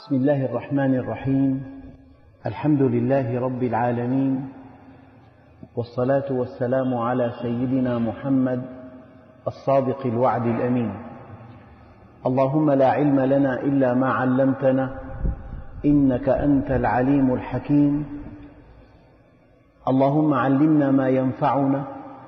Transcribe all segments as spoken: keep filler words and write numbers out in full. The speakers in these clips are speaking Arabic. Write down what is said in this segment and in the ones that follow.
بسم الله الرحمن الرحيم. الحمد لله رب العالمين، والصلاة والسلام على سيدنا محمد الصادق الوعد الأمين. اللهم لا علم لنا إلا ما علمتنا إنك أنت العليم الحكيم. اللهم علمنا ما ينفعنا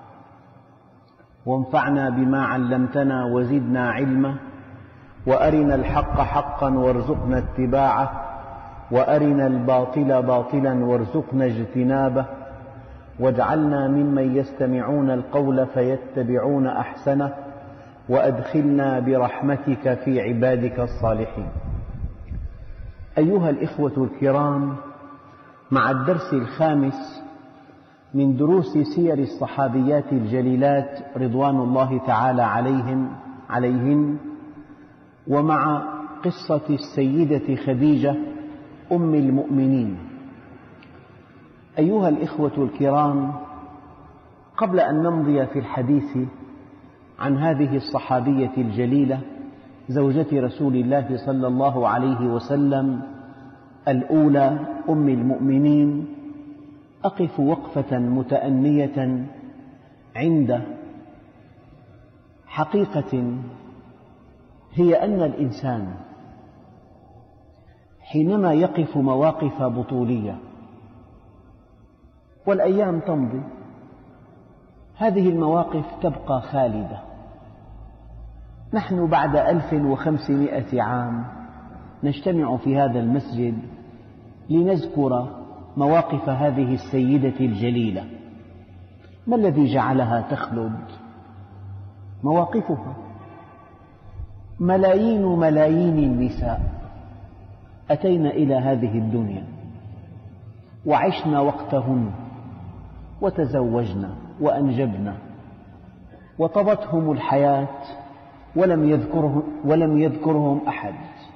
وانفعنا بما علمتنا وزدنا علما، وأرنا الحق حقا وارزقنا اتباعه، وأرنا الباطل باطلا وارزقنا اجتنابه، واجعلنا ممن يستمعون القول فيتبعون أحسنه، وأدخلنا برحمتك في عبادك الصالحين. أيها الإخوة الكرام، مع الدرس الخامس من دروس سير الصحابيات الجليلات رضوان الله تعالى عليهم عليهن، ومع قصة السيدة خديجة أم المؤمنين. أيها الإخوة الكرام، قبل أن نمضي في الحديث عن هذه الصحابية الجليلة زوجة رسول الله صلى الله عليه وسلم الأولى أم المؤمنين، أقف وقفة متأنية عند حقيقة، هي أن الإنسان حينما يقف مواقف بطولية والأيام تمضي، هذه المواقف تبقى خالدة. نحن بعد ألف وخمسمائة عام نجتمع في هذا المسجد لنذكر مواقف هذه السيدة الجليلة. ما الذي جعلها تخلد؟ مواقفها. ملايين ملايين النساء أتينا إلى هذه الدنيا وعشنا وقتهن وتزوجنا وأنجبنا وطبتهم الحياة ولم يذكرهم, ولم يذكرهم أحد.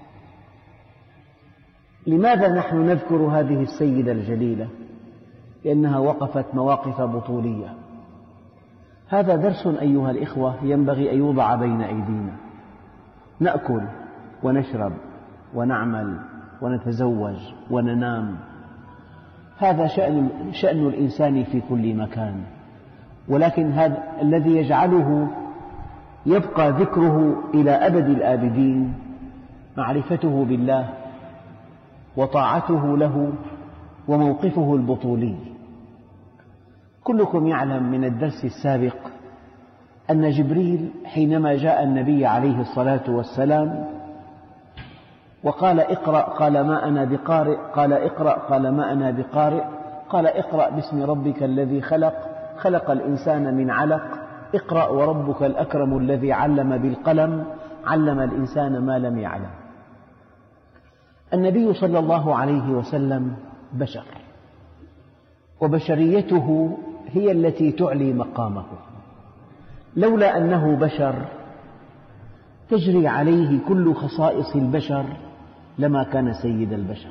لماذا نحن نذكر هذه السيدة الجليلة؟ لأنها وقفت مواقف بطولية. هذا درس أيها الإخوة ينبغي أن يوضع بين أيدينا. نأكل ونشرب ونعمل ونتزوج وننام، هذا شأن, شأن الإنسان في كل مكان، ولكن هذا الذي يجعله يبقى ذكره إلى أبد الآبدين معرفته بالله وطاعته له وموقفه البطولي. كلكم يعلم من الدرس السابق أن جبريل حينما جاء النبي عليه الصلاة والسلام وقال اقرأ، قال ما أنا بقارئ، قال اقرأ، قال ما أنا بقارئ، قال اقرأ باسم ربك الذي خلق، خلق الإنسان من علق، اقرأ وربك الأكرم الذي علم بالقلم، علم الإنسان ما لم يعلم. النبي صلى الله عليه وسلم بشر، وبشريته هي التي تعلي مقامه. لولا أنه بشر تجري عليه كل خصائص البشر لما كان سيد البشر.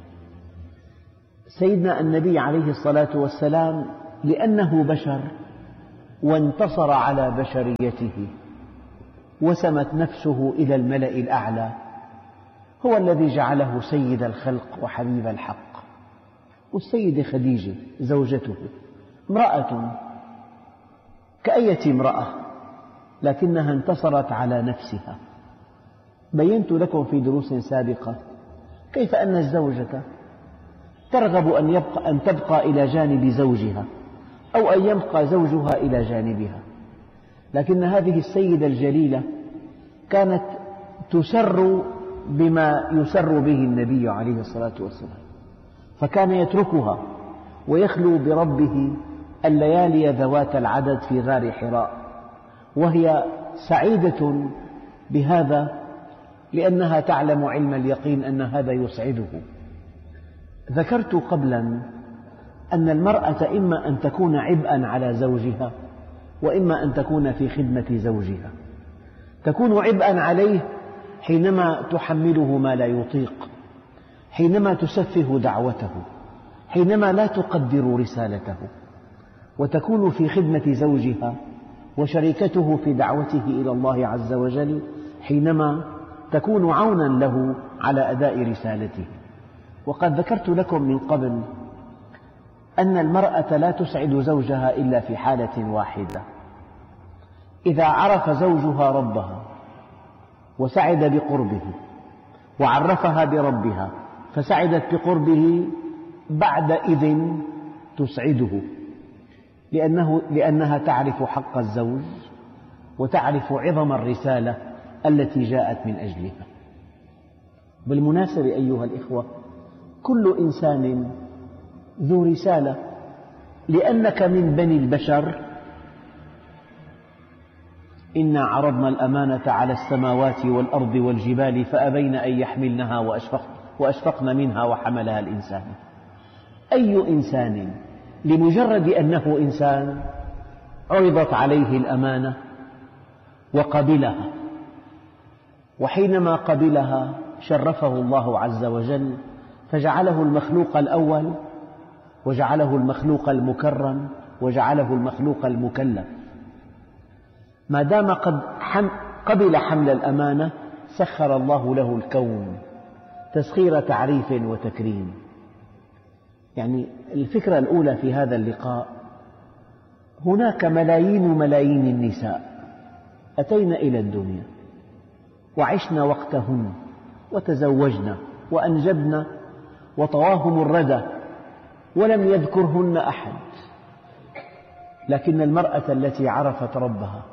سيدنا النبي عليه الصلاة والسلام لأنه بشر وانتصر على بشريته وسمت نفسه إلى الملأ الأعلى، هو الذي جعله سيد الخلق وحبيب الحق. والسيدة خديجة زوجته امرأة كأية امرأة، لكنها انتصرت على نفسها. بينت لكم في دروس سابقة كيف أن الزوجة ترغب أن, يبقى أن تبقى إلى جانب زوجها أو أن يبقى زوجها إلى جانبها، لكن هذه السيدة الجليلة كانت تسر بما يسر به النبي عليه الصلاة والسلام، فكان يتركها ويخلو بربه الليالي ذوات العدد في غار حراء، وهي سعيدة بهذا لأنها تعلم علم اليقين أن هذا يسعده. ذكرت قبلا أن المرأة إما أن تكون عبئا على زوجها وإما أن تكون في خدمة زوجها. تكون عبئا عليه حينما تحمله ما لا يطيق، حينما تسفه دعوته، حينما لا تقدر رسالته، وتكون في خدمة زوجها وشريكته في دعوته إلى الله عز وجل حينما تكون عونا له على أداء رسالته. وقد ذكرت لكم من قبل أن المرأة لا تسعد زوجها إلا في حالة واحدة: إذا عرف زوجها ربها وسعد بقربه وعرفها بربها فسعدت بقربه، بعدئذ تسعده، لأنه لأنها تعرف حق الزوج وتعرف عظم الرسالة التي جاءت من أجلها. بالمناسبة أيها الإخوة، كل إنسان ذو رسالة، لأنك من بني البشر. إنا عرضنا الأمانة على السماوات والأرض والجبال فأبين أن يحملنها وأشفقن منها وحملها الإنسان. أي إنسان لمجرد أنه إنسان عرضت عليه الأمانة وقبلها، وحينما قبلها شرفه الله عز وجل فجعله المخلوق الأول، وجعله المخلوق المكرم، وجعله المخلوق المكلف. ما دام قد قبل حمل الأمانة سخر الله له الكون تسخير تعريف وتكريم. يعني الفكرة الأولى في هذا اللقاء: هناك ملايين ملايين النساء أتينا إلى الدنيا وعشنا وقتهن وتزوجنا وأنجبنا وطواهم الردى ولم يذكرهن أحد، لكن المرأة التي عرفت ربها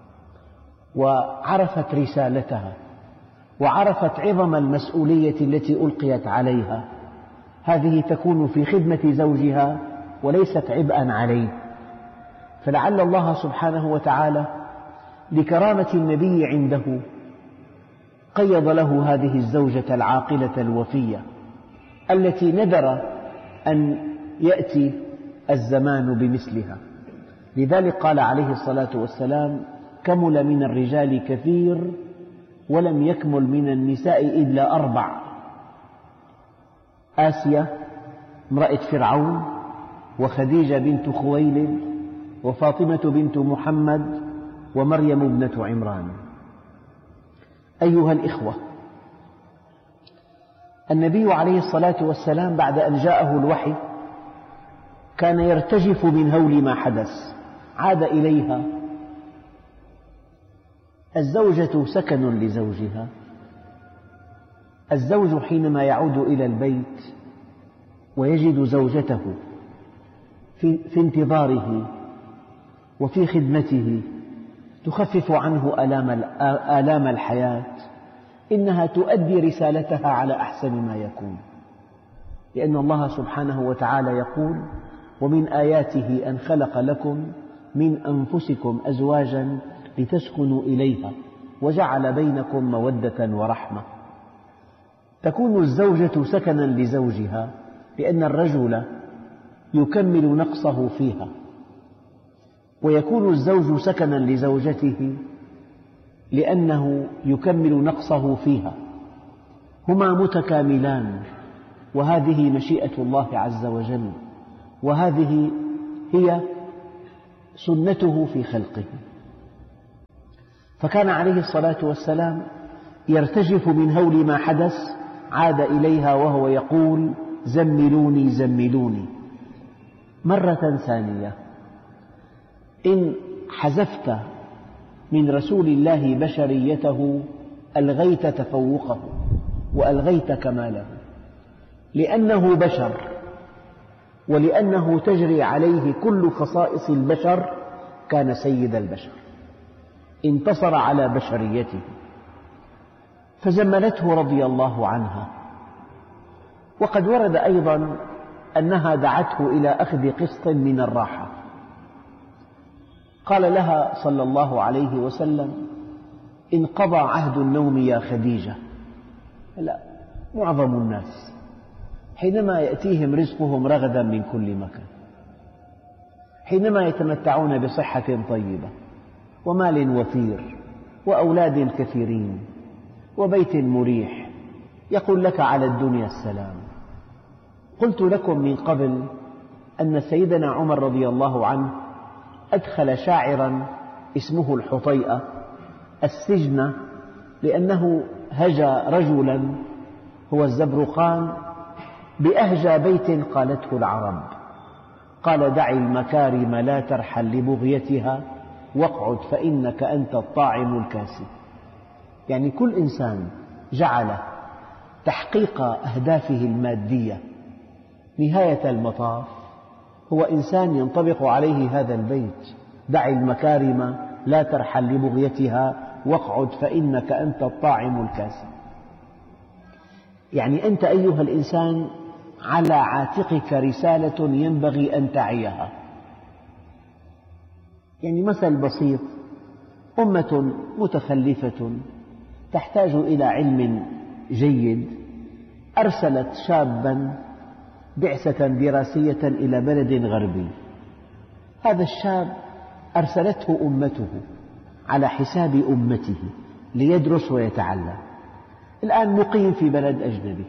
وعرفت رسالتها وعرفت عظم المسؤولية التي ألقيت عليها، هذه تكون في خدمة زوجها وليست عبئا عليه. فلعل الله سبحانه وتعالى لكرامة النبي عنده قيض له هذه الزوجة العاقلة الوفية التي نذر أن يأتي الزمان بمثلها. لذلك قال عليه الصلاة والسلام: كمل من الرجال كثير ولم يكمل من النساء إلا أربع: آسيا امرأة فرعون، وخديجة بنت خويلد، وفاطمة بنت محمد، ومريم ابنة عمران. أيها الإخوة، النبي عليه الصلاة والسلام بعد أن جاءه الوحي كان يرتجف من هول ما حدث. عاد إليها. الزوجة سكن لزوجها. الزوج حينما يعود إلى البيت ويجد زوجته في, في انتظاره وفي خدمته تخفف عنه آلام, آلام الحياة، إنها تؤدي رسالتها على أحسن ما يكون، لأن الله سبحانه وتعالى يقول: ومن آياته أن خلق لكم من أنفسكم أزواجا لتسكنوا إليها وجعل بينكم مودة ورحمة. تكون الزوجة سكنا لزوجها لأن الرجل يكمل نقصه فيها، ويكون الزوج سكنا لزوجته لأنه يكمل نقصه فيها. هما متكاملان، وهذه مشيئة الله عز وجل، وهذه هي سنته في خلقه. فكان عليه الصلاة والسلام يرتجف من هول ما حدث. عاد إليها وهو يقول: زملوني زملوني. مرة ثانية: إن حذفت من رسول الله بشريته ألغيت تفوقه وألغيت كماله، لأنه بشر، ولأنه تجري عليه كل خصائص البشر. كان سيد البشر، انتصر على بشريته، فزملته رضي الله عنها. وقد ورد أيضا أنها دعته إلى أخذ قسط من الراحة. قال لها صلى الله عليه وسلم: انقضى عهد النوم يا خديجة. لا، معظم الناس حينما يأتيهم رزقهم رغدا من كل مكان، حينما يتمتعون بصحة طيبة ومال وفير وأولاد كثيرين وبيت مريح، يقول لك: على الدنيا السلام. قلت لكم من قبل أن سيدنا عمر رضي الله عنه أدخل شاعرا اسمه الحطيئة السجن، لأنه هجا رجلا هو الزبرقان بأهجى بيت قالته العرب، قال: دع المكارم لا ترحل لبغيتها واقعد فإنك أنت الطاعم الكاسي. يعني كل إنسان جعل تحقيق أهدافه المادية نهاية المطاف هو إنسان ينطبق عليه هذا البيت: دع المكارم لا ترحل لبغيتها واقعد فإنك أنت الطاعم الكاسي. يعني أنت أيها الإنسان على عاتقك رسالة ينبغي أن تعيها. يعني مثل بسيط: أمة متخلفة تحتاج إلى علم جيد أرسلت شابا بعثة دراسية إلى بلد غربي. هذا الشاب أرسلته أمته على حساب أمته ليدرس ويتعلم. الآن مقيم في بلد أجنبي،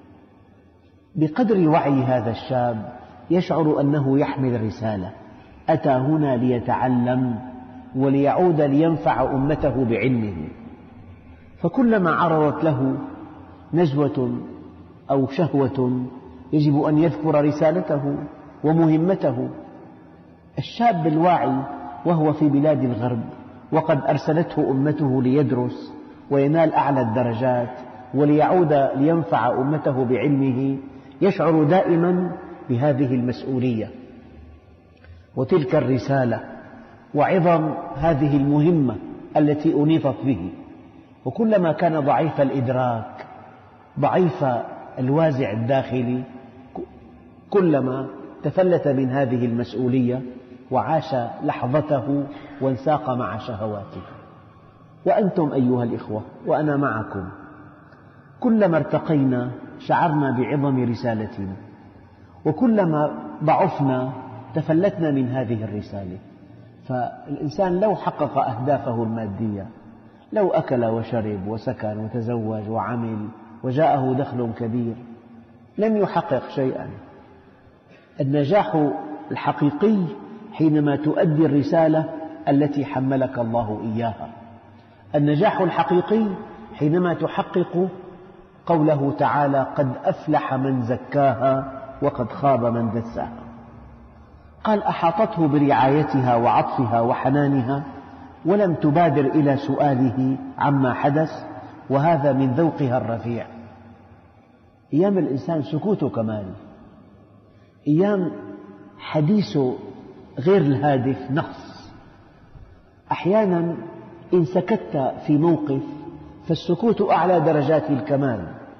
بقدر وعي هذا الشاب يشعر أنه يحمل رسالة، أتى هنا ليتعلم وليعود لينفع أمته بعلمه، فكلما عرضت له نزوة أو شهوة يجب أن يذكر رسالته ومهمته. الشاب الواعي وهو في بلاد الغرب وقد أرسلته أمته ليدرس وينال أعلى الدرجات وليعود لينفع أمته بعلمه يشعر دائما بهذه المسؤولية وتلك الرسالة وعظم هذه المهمة التي أنيطت به. وكلما كان ضعيف الإدراك ضعيف الوازع الداخلي كلما تفلت من هذه المسؤولية وعاش لحظته وانساق مع شهواته. وأنتم أيها الإخوة وأنا معكم كلما ارتقينا شعرنا بعظم رسالتنا، وكلما ضعفنا تفلتنا من هذه الرسالة. فالإنسان لو حقق أهدافه المادية، لو أكل وشرب وسكن وتزوج وعمل وجاءه دخل كبير، لم يحقق شيئا. النجاح الحقيقي حينما تؤدي الرسالة التي حملك الله إياها. النجاح الحقيقي حينما تحقق قوله تعالى: قد أفلح من زكاها وقد خاب من دساها. قال: أحاطته برعايتها وعطفها وحنانها ولم تبادر إلى سؤاله عما حدث، وهذا من ذوقها الرفيع. أيام الإنسان سكوت كمال، أيام حديث غير الهادف نقص. أحيانا إن سكت في موقف فالسكوت أعلى درجات الكمال،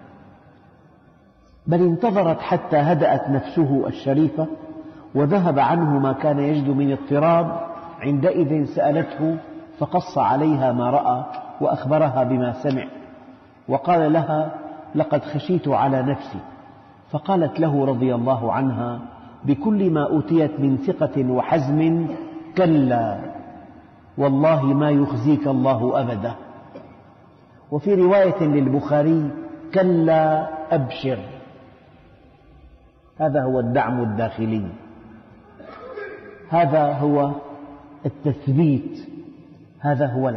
بل انتظرت حتى هدأت نفسه الشريفة وذهب عنه ما كان يجد من اضطراب. عندئذ سألته فقص عليها ما رأى وأخبرها بما سمع، وقال لها: لقد خشيت على نفسي. فقالت له رضي الله عنها بكل ما أوتيت من ثقة وحزم: كلا والله ما يخزيك الله أبدا. وفي رواية للبخاري: كلا أبشر. هذا هو الدعم الداخلي، هذا هو التثبيت، هذا هو